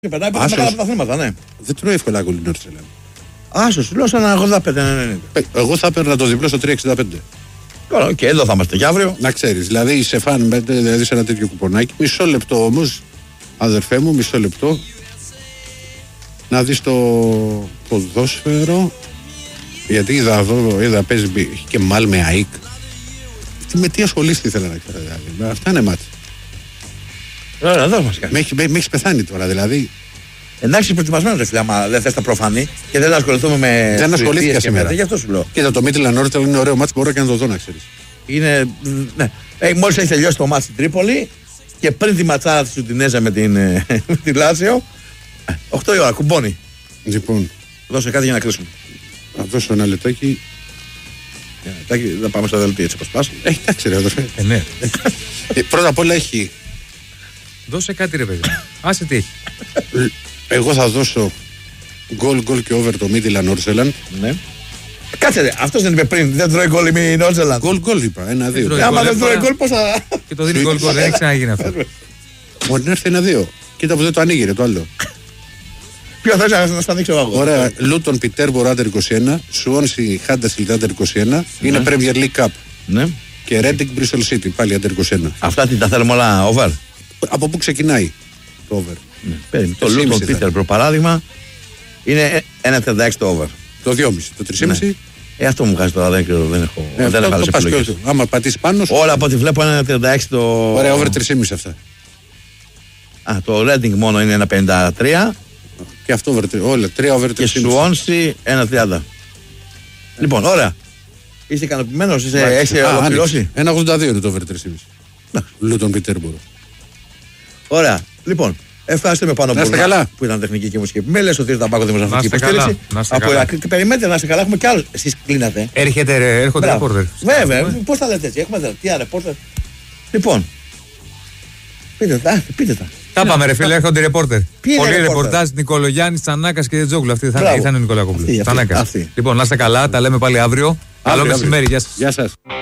Και πετάει πάρα πολλά πρωταθλήματα, ναι. Δεν τρώει εύκολα γκολ η Νόρτσελαν. Άσο, σου λέω σαν ένα 85-90. Εγώ θα έπαιρνα το διπλό στο 3,65. Καλά, και εδώ θα είμαστε και αύριο. Να ξέρεις, δηλαδή η Σεφάν, δηλαδή σε ένα τέτοιο κουπονάκι. Μισό λεπτό όμως, αδερφέ μου, μισό λεπτό. Να δεις το ποδόσφαιρο. Γιατί είδα εδώ, παίζει και μάλ με ΑΕΚ. Με τι ασχολείσαι ήθελα να ξέρω, δηλαδή. Αυτά είναι μάτια. Ωραία, εδώ μας κάνει. Με έχεις πεθάνει τώρα, δηλαδή. Εντάξει, προετοιμασμένο ρε φίλε, άμα δεν θες τα προφανή και δεν ασχοληθούμε με. Δεν ασχολήθηκα σήμερα. Γι' αυτό σου λέω. Κοίτα, το Μίτλαν Νόρτσελαν είναι ωραίο μάτς, μπορώ και να το δω, να ξέρεις. Είναι. Ναι. Μόλις έχει τελειώσει το μάτς στην Τρίπολη και πριν τη ματσάρα της Ουντινέζα με την Λάτσιο. 8 η ώρα, κουμπώνει. Λοιπόν. Δώσε κάτι για να κλείσουμε. Θα δώσω ένα λεπτάκι. Θα πάμε στο δελτίο έτσι όπως πας. Εντάξει, ρε αδερφέ. Ναι. Πρώτα απ' όλα έχει. Δώσε κάτι ρε παιδί. Άσε τι έχει. Εγώ θα δώσω γκολ και over το Μίτλαν Νόρτσελαν. Ναι. Κάτσε ρε, αυτός δεν είπε πριν, δεν τρώει γκολ η Νόρτσελαν. Γκολ είπα, 1-2. Άμα δεν τρώει γκολ πώς θα. Και το δίνει γκολ, δεν έχει ξαναγίνει αυτό. Μπορεί να έρθει 1-2. Κοίτα που δεν το ανοίγει το άλλο. Ποιο θες να στα δείξω εγώ. Ωραία, Λούτον Πιτέρμπορ άντερ 21, Σουόνσι Χάντεσφιλντ άντερ 21, είναι Premier League Cup. Ναι. Και Ρέντινγκ Bristol City πάλι άντερ 21. Αυτά τι τα θέλουμε όλα over. Από πού ξεκινάει το over? Το Λούτον Πιτέρμπορ παράδειγμα είναι 1,36 το over. Το 2,5, το 3,5. Αυτό μου βγάζει τώρα, δεν έχω. Δεν έχω άλλες επιλογές. Άμα πατήσει πάνω σου. Όλα από ό,τι βλέπω είναι 1,36 το. Ωραία, over 3,5 αυτά. Το Reading μόνο είναι 1,53. Και αυτό όλα, 3 over 3,5. Και Σουόνσι 1,30. Λοιπόν, ωραία. Είστε ικανοποιημένος, έχεις ολοκληρώσει. 1,82 είναι το over 3,5. Λούτον Πιτέρμπορ. Ωραία. Λοιπόν, ευχαριστούμε πάνω από όλα που ήταν τεχνική και μουσική επιμέλεια. Ο Θήρης Ταμπάκο δημοσιογραφική υποστήριξη. Και περιμένετε να είστε καλά, έχουμε κι άλλους. Εσείς κλείνατε. Έρχονται ρεπόρτερ. Βέβαια, πώς τα λέτε έτσι, έχουμε δελτία ρεπόρτερ. Λοιπόν, πείτε τα. Τα πάμε ρε φίλε, έρχονται ρεπόρτερ. Πολύ ρεπορτάζ, Νικολογιάννης, Τσανάκας και Τζόγλου. Αυτή θα είναι ο Νικολακόπουλος. Λοιπόν, να είστε καλά, τα λέμε πάλι αύριο. Καλό μεσημέρι, γεια σας.